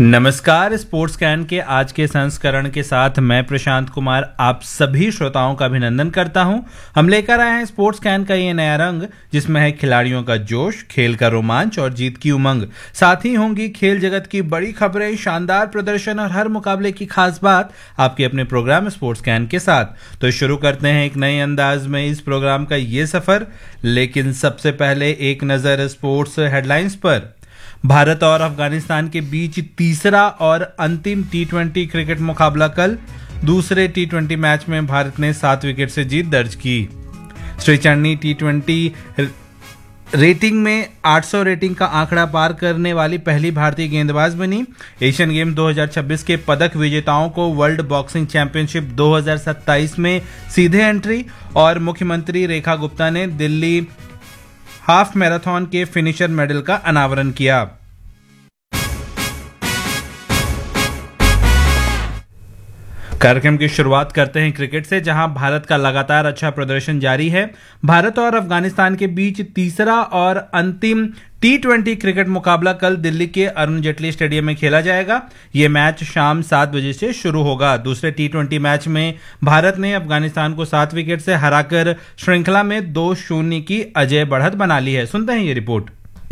नमस्कार। Sports can के आज के संस्करण के साथ मैं प्रशांत कुमार आप सभी श्रोताओं का अभिनंदन करता हूं। हम लेकर आए हैं स्पोर्ट्स कैन का ये नया रंग, जिसमें है खिलाड़ियों का जोश, खेल का रोमांच और जीत की उमंग। साथ ही होंगी खेल जगत की बड़ी खबरें, शानदार प्रदर्शन और हर मुकाबले की खास बात आपके अपने प्रोग्राम स्पोर्ट्स कैन के साथ। तो शुरू करते हैं एक नए अंदाज में इस प्रोग्राम का ये सफर। लेकिन सबसे पहले एक नजर स्पोर्ट्स हेडलाइंस पर। भारत और अफगानिस्तान के बीच तीसरा और अंतिम टी20 क्रिकेट मुकाबला कल। दूसरे टी20 मैच में भारत ने 7 विकेट से जीत दर्ज की। श्री चन्नी टी20 रेटिंग में 800 रेटिंग का आंकड़ा पार करने वाली पहली भारतीय गेंदबाज बनी। एशियन गेम 2026 के पदक विजेताओं को वर्ल्ड बॉक्सिंग चैंपियनशिप 2027 में सीधे एंट्री। और मुख्यमंत्री रेखा गुप्ता ने दिल्ली हाफ मैराथन के फिनिशर मेडल का अनावरण किया। कार्यक्रम की शुरुआत करते हैं क्रिकेट से, जहां भारत का लगातार अच्छा प्रदर्शन जारी है। भारत और अफगानिस्तान के बीच तीसरा और अंतिम टी20 क्रिकेट मुकाबला कल दिल्ली के अरुण जेटली स्टेडियम में खेला जाएगा। यह मैच शाम 7 बजे से शुरू होगा। दूसरे टी20 मैच में भारत ने अफगानिस्तान को 7 विकेट से हराकर श्रृंखला में 2-0 की अजय बढ़त बना ली है। सुनते हैं ये रिपोर्ट।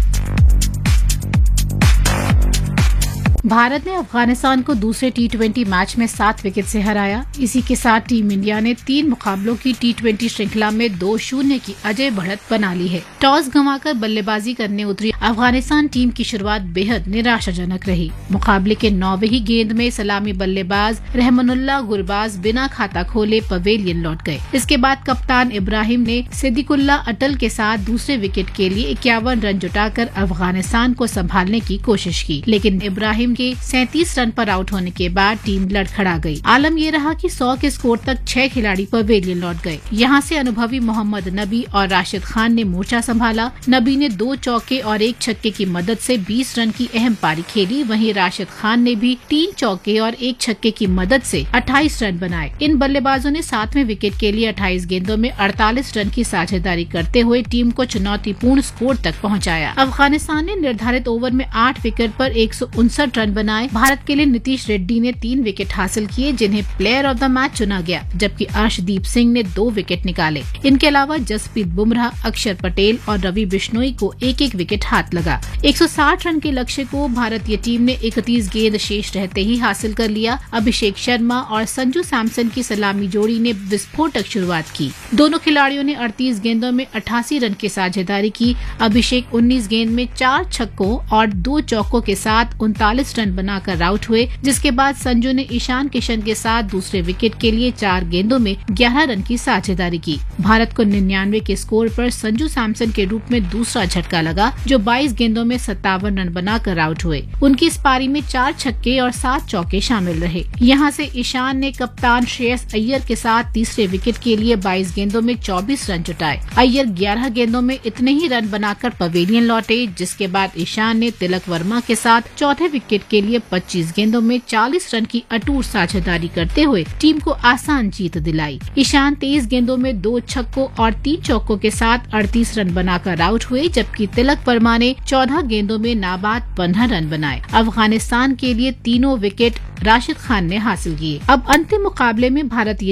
भारत ने अफगानिस्तान को दूसरे टी20 मैच में 7 विकेट से हराया। इसी के साथ टीम इंडिया ने 3 मुकाबलों की टी20 श्रृंखला में 2-0 की अजय बढ़त बना ली है। टॉस गंवाकर बल्लेबाजी करने उतरी अफगानिस्तान टीम की शुरुआत बेहद निराशाजनक रही। मुकाबले के 9वें ही गेंद में सलामी बल्लेबाज रहमानुल्लाह गुरबाज बिना खाता खोले पवेलियन लौट गए। इसके बाद कप्तान इब्राहिम ने सिद्दीकुल्लाह अटल के साथ दूसरे विकेट के लिए 51 रन जुटाकर अफगानिस्तान को संभालने की कोशिश की, लेकिन इब्राहिम के 37 रन पर आउट होने के बाद टीम लड़खड़ा गई। आलम ये रहा कि 100 के स्कोर तक 6 खिलाड़ी पवेलियन लौट गए। यहाँ से अनुभवी मोहम्मद नबी और राशिद खान ने मोर्चा संभाला। नबी ने 2 चौके और 1 छक्के की मदद से 20 रन की अहम पारी खेली। वहीं राशिद खान ने भी 3 चौके और 1 छक्के की मदद से 28 रन बनाए। इन बल्लेबाजों ने 7वें विकेट के लिए 28 गेंदों में 48 रन की साझेदारी करते हुए टीम को चुनौतीपूर्ण स्कोर तक पहुँचाया। अफगानिस्तान ने निर्धारित ओवर में 8 विकेट पर 159 रन बनाए। भारत के लिए नीतीश रेड्डी ने 3 विकेट हासिल किए, जिन्हें प्लेयर ऑफ द मैच चुना गया, जबकि अर्शदीप सिंह ने 2 विकेट निकाले। इनके अलावा जसप्रीत बुमराह, अक्षर पटेल और रवि बिश्नोई को 1-1 विकेट हाथ लगा। 160 रन के लक्ष्य को भारतीय टीम ने 31 गेंद शेष रहते ही हासिल कर लिया। अभिषेक शर्मा और संजू सैमसन की सलामी जोड़ी ने विस्फोटक शुरुआत की। दोनों खिलाड़ियों ने 38 गेंदों में 88 रन की साझेदारी की। अभिषेक 19 गेंद में 4 छक्कों और 2 चौकों के साथ 39 रन बनाकर आउट हुए, जिसके बाद संजू ने ईशान किशन के साथ दूसरे विकेट के लिए 4 गेंदों में 11 रन की साझेदारी की। भारत को 99 के स्कोर पर संजू सैमसन के रूप में दूसरा झटका लगा, जो 22 गेंदों में 57 रन बनाकर आउट हुए। उनकी इस पारी में 4 छक्के और 7 चौके शामिल रहे। यहाँ से ईशान ने कप्तान श्रेयस अय्यर के साथ तीसरे विकेट के लिए 22 गेंदों में 24 रन जुटाए। अय्यर 11 गेंदों में इतने ही रन बनाकर पवेलियन लौटे, जिसके बाद ईशान ने तिलक वर्मा के साथ चौथे विकेट के लिए 25 गेंदों में 40 रन की अटूट साझेदारी करते हुए टीम को आसान जीत दिलाई। ईशान 23 गेंदों में 2 छक्कों और 3 चौकों के साथ 38 रन बनाकर आउट हुए, जबकि तिलक वर्मा ने 14 गेंदों में नाबाद 15 रन बनाए। अफगानिस्तान के लिए तीनों विकेट राशिद खान ने हासिल किए। अब अंतिम मुकाबले में भारतीय